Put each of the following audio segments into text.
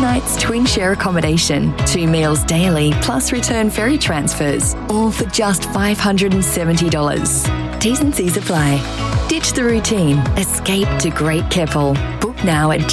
nights twin share accommodation, 2 meals daily plus return ferry transfers, all for just $570. T's and C's apply. Ditch the routine. Escape to Great Keppel. Book now at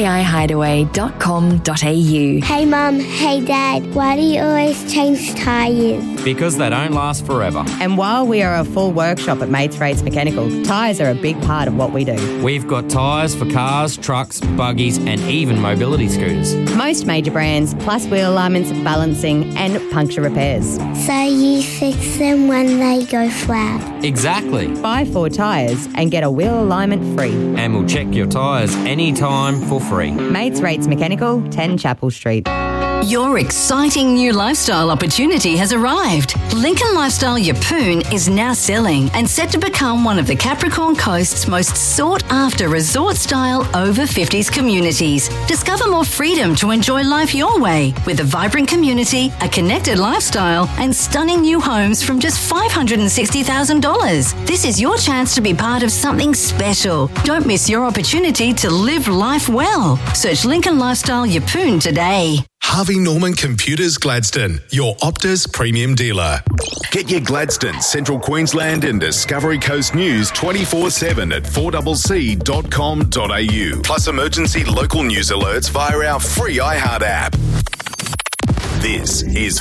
gkihideaway.com.au. Hey Mum, hey Dad, why do you always change tyres? Because they don't last forever. And while we are a full workshop at Mates Rates Mechanical, tyres are a big part of what we do. We've got tyres for cars, trucks, buggies and even mobility scooters. Most major brands, plus wheel alignments, balancing and puncture repairs. So you fix them when they go flat? Exactly. Buy 4 tyres and get a wheel alignment free. And we'll check your tyres anytime for free. Mates Rates Mechanical, 10 Chapel Street. Your exciting new lifestyle opportunity has arrived. Lincoln Lifestyle Yeppoon is now selling and set to become one of the Capricorn Coast's most sought-after resort-style over-50s communities. Discover more freedom to enjoy life your way with a vibrant community, a connected lifestyle and stunning new homes from just $560,000. This is your chance to be part of something special. Don't miss your opportunity to live life well. Search Lincoln Lifestyle Yeppoon today. Harvey Norman Computers Gladstone, your Optus premium dealer. Get your Gladstone, Central Queensland and Discovery Coast news 24/7 at 4cc.com.au. Plus emergency local news alerts via our free iHeart app. This is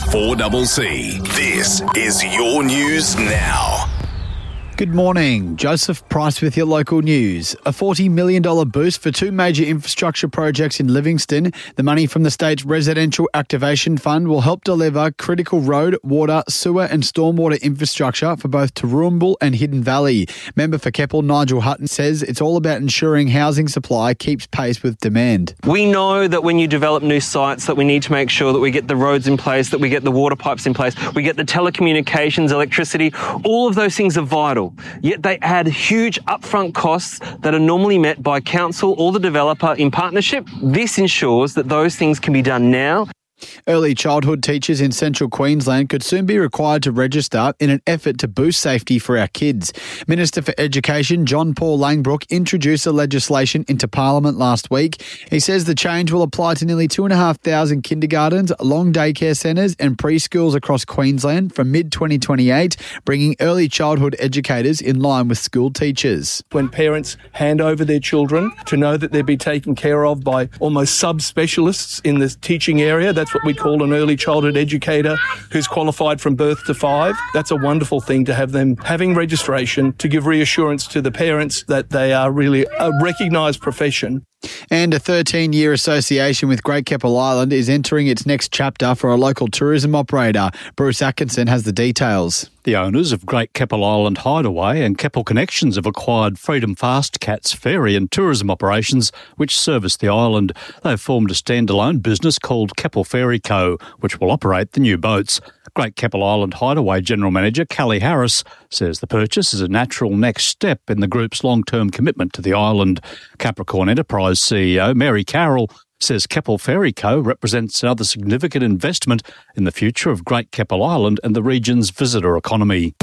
4CC. This is your news now. Good morning. Joseph Price with your local news. A $40 million boost for 2 major infrastructure projects in Livingston. The money from the state's Residential Activation Fund will help deliver critical road, water, sewer and stormwater infrastructure for both Toowoomba and Hidden Valley. Member for Keppel Nigel Hutton says it's all about ensuring housing supply keeps pace with demand. We know that when you develop new sites that we need to make sure that we get the roads in place, that we get the water pipes in place, we get the telecommunications, electricity. All of those things are vital. Yet they add huge upfront costs that are normally met by council or the developer in partnership. This ensures that those things can be done now. Early childhood teachers in Central Queensland could soon be required to register in an effort to boost safety for our kids. Minister for Education John Paul Langbrook introduced the legislation into Parliament last week. He says the change will apply to nearly 2,500 kindergartens, long daycare centres and preschools across Queensland from mid-2028, bringing early childhood educators in line with school teachers. When parents hand over their children, to know that they'll be taken care of by almost subspecialists in the teaching area. That's what we call an early childhood educator who's qualified from birth to 5. That's a wonderful thing to have them having registration to give reassurance to the parents that they are really a recognised profession. And a 13-year association with Great Keppel Island is entering its next chapter for a local tourism operator. Bruce Atkinson has the details. The owners of Great Keppel Island Hideaway and Keppel Connections have acquired Freedom Fast Cats ferry and tourism operations which service the island. They've formed a standalone business called Keppel Ferry Co, which will operate the new boats. Great Keppel Island Hideaway General Manager Callie Harris says the purchase is a natural next step in the group's long-term commitment to the island. Capricorn Enterprise CEO Mary Carroll says Keppel Ferry Co represents another significant investment in the future of Great Keppel Island and the region's visitor economy.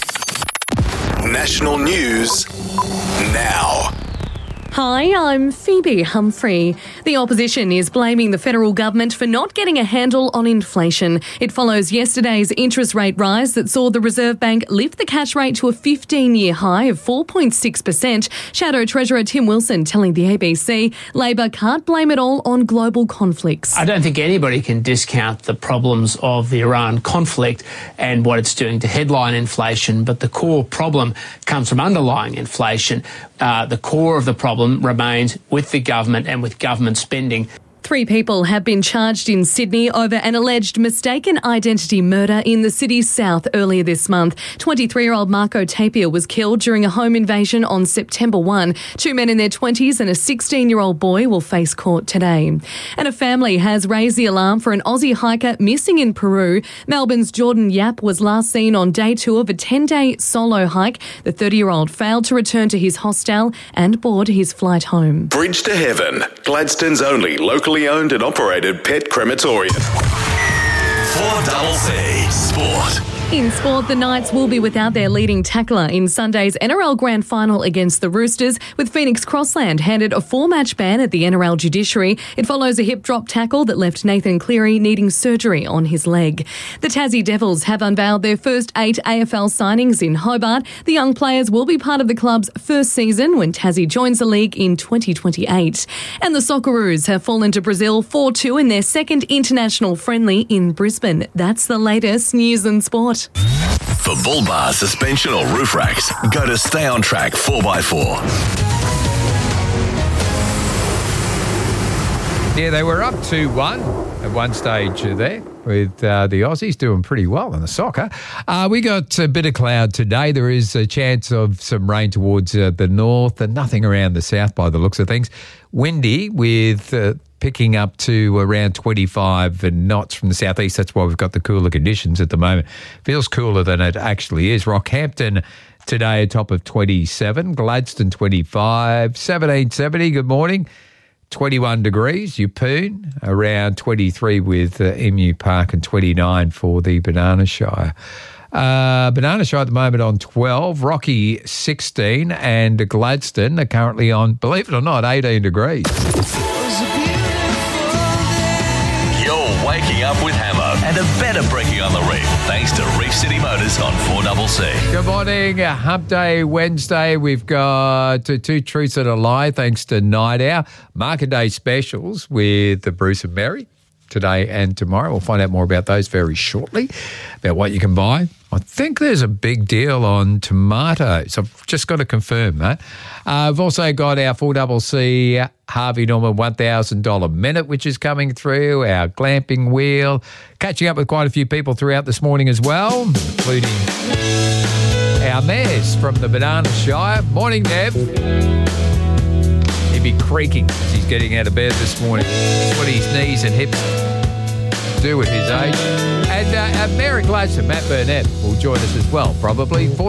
National news now. Hi, I'm Phoebe Humphrey. The opposition is blaming the federal government for not getting a handle on inflation. It follows yesterday's interest rate rise that saw the Reserve Bank lift the cash rate to a 15-year high of 4.6%. Shadow Treasurer Tim Wilson telling the ABC Labor can't blame it all on global conflicts. I don't think anybody can discount the problems of the Iran conflict and what it's doing to headline inflation, but the core problem comes from underlying inflation. The core of the problem remains with the government and with government spending. 3 people have been charged in Sydney over an alleged mistaken identity murder in the city's south earlier this month. 23-year-old Marco Tapia was killed during a home invasion on September 1. 2 men in their 20s and a 16-year-old boy will face court today. And a family has raised the alarm for an Aussie hiker missing in Peru. Melbourne's Jordan Yap was last seen on day 2 of a 10-day solo hike. The 30-year-old failed to return to his hostel and board his flight home. Bridge to Heaven, Gladstone's only locally owned and operated pet crematorium. 4CC Sport. In sport, the Knights will be without their leading tackler in Sunday's NRL Grand Final against the Roosters, with Phoenix Crossland handed a 4-match ban at the NRL judiciary. It follows a hip drop tackle that left Nathan Cleary needing surgery on his leg. The Tassie Devils have unveiled their first 8 AFL signings in Hobart. The young players will be part of the club's first season when Tassie joins the league in 2028. And the Socceroos have fallen to Brazil 4-2 in their second international friendly in Brisbane. That's the latest news and sport. For bull bars, suspension or roof racks, go to Stay On Track 4x4. Yeah, they were up 2-1 at one stage there with the Aussies doing pretty well in the soccer. We got a bit of cloud today. There is a chance of some rain towards the north and nothing around the south by the looks of things. Windy with picking up to around 25 knots from the southeast. That's why we've got the cooler conditions at the moment. Feels cooler than it actually is. Rockhampton today a top of 27. Gladstone 25. 1770, good morning. 21 degrees. Yeppoon around 23 with Emu Park and 29 for the Banana Shire. Banana Shire at the moment on 12. Rocky 16 and Gladstone are currently on, believe it or not, 18 degrees. Waking up with Hammer and a better breaking on the reef thanks to Reef City Motors on 4CC. Good morning. Hump Day Wednesday. We've got 2 truths and a lie thanks to Night Owl. Market Day specials with the Bruce and Mary today and tomorrow. We'll find out more about those very shortly, about what you can buy. I think there's a big deal on tomatoes. I've just got to confirm that. I've also got our 4CC Harvey Norman $1,000 minute, which is coming through, our glamping wheel. Catching up with quite a few people throughout this morning as well, including our Nez from the Banana Shire. Morning, Nev. He'd be creaking as he's getting out of bed this morning. That's what his knees and hips do at his age. And Mayor Gladstone, Matt Burnett, will join us as well, probably.